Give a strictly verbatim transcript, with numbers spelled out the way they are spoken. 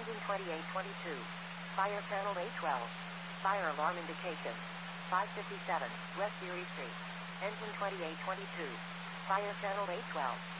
Engine twenty-eight twenty-two. Fire channel A twelve. Fire alarm indication. five fifty-seven, West Erie Street. Engine twenty-eight twenty-two. Fire channel A twelve.